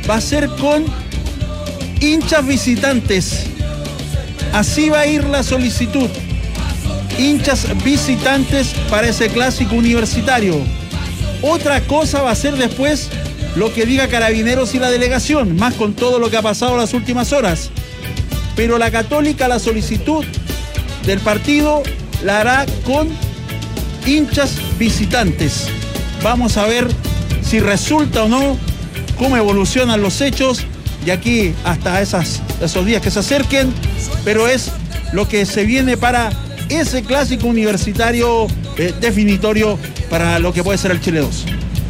va a ser con hinchas visitantes. Así va a ir la solicitud. Hinchas visitantes para ese clásico universitario. Otra cosa va a ser después lo que diga Carabineros y la delegación, más con todo lo que ha pasado las últimas horas. Pero la Católica, la solicitud del partido la hará con hinchas visitantes. Vamos a ver si resulta o no, cómo evolucionan los hechos de aquí hasta esos días que se acerquen, pero es lo que se viene para ese clásico universitario definitorio para lo que puede ser el Chile 2.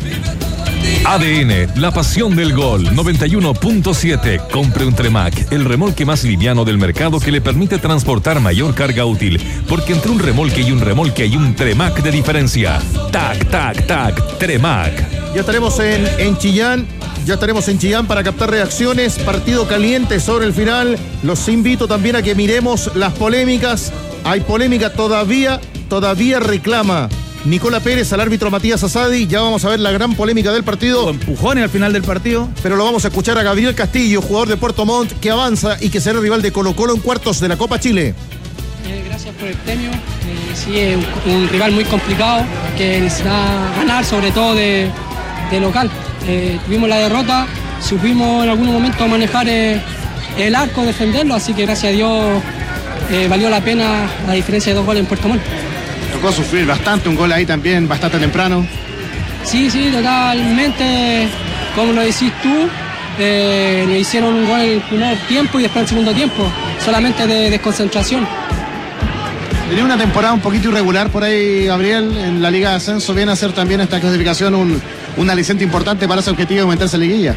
ADN, la pasión del gol, 91.7. Compre un Tremac, el remolque más liviano del mercado que le permite transportar mayor carga útil. Porque entre un remolque hay un Tremac de diferencia. Tac, tac, tac, Tremac. Ya estaremos en Chillán. Ya estaremos en Chillán para captar reacciones. Partido caliente sobre el final. Los invito también a que miremos las polémicas. Hay polémica todavía reclama Nicola Pérez al árbitro Matías Asadi. Ya vamos a ver la gran polémica del partido. Empujones al final del partido. Pero lo vamos a escuchar a Gabriel Castillo, jugador de Puerto Montt, que avanza y que será rival de Colo-Colo en cuartos de la Copa Chile. Gracias por el premio. Sí, es un rival muy complicado que necesita ganar, sobre todo de local. Tuvimos la derrota, supimos en algún momento manejar el arco, defenderlo, así que gracias a Dios valió la pena la diferencia de 2 goles en Puerto Montt. Tocó sufrir bastante, un gol ahí también bastante temprano. Sí, totalmente, como lo decís tú, nos hicieron un gol en el primer tiempo y después en el segundo tiempo, solamente de desconcentración. Tenía una temporada un poquito irregular por ahí, Gabriel, en la Liga de Ascenso. Viene a ser también esta clasificación un aliciente importante para ese objetivo de meterse en liguilla.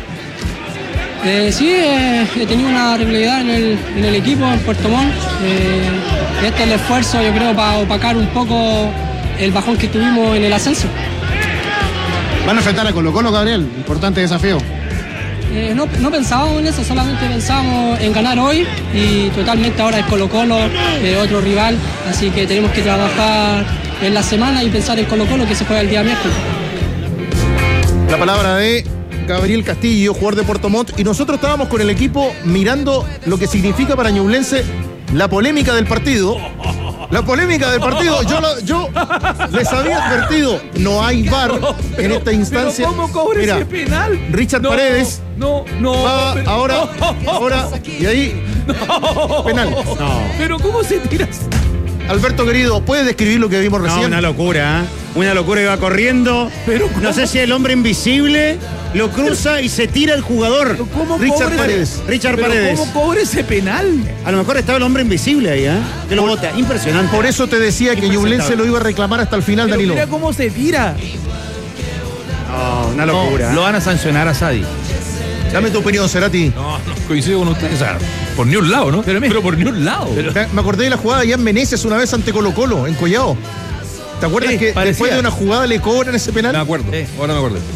Sí, he tenido una regularidad en el equipo, en Puerto Montt. Este es el esfuerzo, yo creo, para opacar un poco el bajón que tuvimos en el ascenso. Van a enfrentar a Colo-Colo, Gabriel, importante desafío. No pensábamos en eso, solamente pensábamos en ganar hoy y totalmente ahora es Colo-Colo, otro rival, así que tenemos que trabajar en la semana y pensar en Colo-Colo que se juega el día miércoles. La palabra de Gabriel Castillo, jugador de Puerto Montt, y nosotros estábamos con el equipo mirando lo que significa para Ñublense la polémica del partido. La polémica del partido, yo les había advertido, no hay VAR en esta instancia. ¿Pero cómo cobra ese penal? Richard Paredes va pero, ahora, y ahí, penal. No. Pero ¿cómo se tira? Alberto querido, ¿puedes describir lo que vimos recién? Una locura, una locura, iba corriendo. Pero no sé si el hombre invisible lo cruza y se tira el jugador. Richard Paredes. ¿Cómo cobra ese penal? A lo mejor estaba el hombre invisible ahí, que lo bota. Impresionante. Por eso te decía que Ñublense lo iba a reclamar hasta el final, pero Danilo. Mira cómo se tira. No, una locura. Lo van a sancionar a Sadi. Dame tu opinión, Cerati. No coincido con ustedes. O sea, por ni un lado, ¿no? Pero por ni un lado. Me acordé de la jugada allá en Meneses una vez ante Colo-Colo, en Collao. ¿Te acuerdas que parecía. Después de una jugada le cobran ese penal? Me acuerdo, ahora me acordé.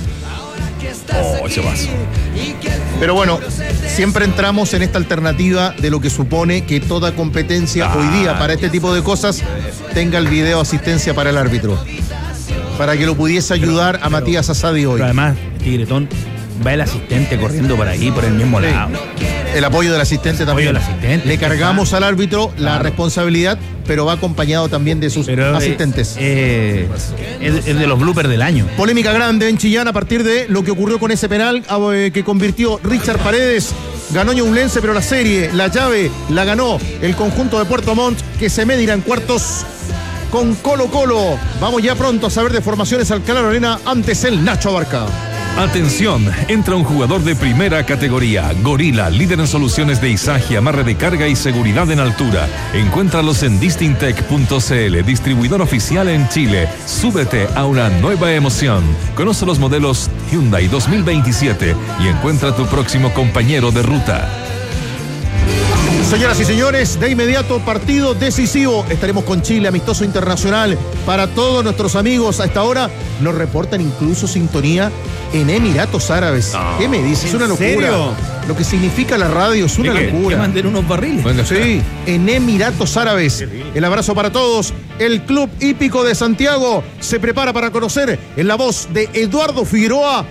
Ese paso. Pero bueno, siempre entramos en esta alternativa de lo que supone que toda competencia hoy día para este tipo de cosas tenga el video asistencia para el árbitro. Para que lo pudiese ayudar a Matías Asadi hoy. Pero además, Tigretón, va el asistente corriendo por ahí, por el mismo lado. El apoyo del asistente también. Le cargamos al árbitro la responsabilidad, pero va acompañado también de sus asistentes. Es de los bloopers del año. Polémica grande en Chillán a partir de lo que ocurrió con ese penal que convirtió Richard Paredes. Ganó Ñublense, pero la serie, la llave, la ganó el conjunto de Puerto Montt, que se medirá en cuartos con Colo-Colo. Vamos ya pronto a saber de Formaciones Alcalá Lorena, antes el Nacho Abarca. Atención, entra un jugador de primera categoría, Gorila, líder en soluciones de izaje, amarre de carga y seguridad en altura. Encuéntralos en distinktech.cl, distribuidor oficial en Chile. Súbete a una nueva emoción. Conoce los modelos Hyundai 2027 y encuentra tu próximo compañero de ruta. Señoras y señores, de inmediato partido decisivo. Estaremos con Chile, amistoso internacional. Para todos nuestros amigos a esta hora nos reportan incluso sintonía en Emiratos Árabes. ¿Qué me dices? Es una locura. ¿Serio? Lo que significa la radio es una locura. Que manden unos barriles. Sí, en Emiratos Árabes. El abrazo para todos. El Club Hípico de Santiago se prepara para conocer en la voz de Eduardo Figueroa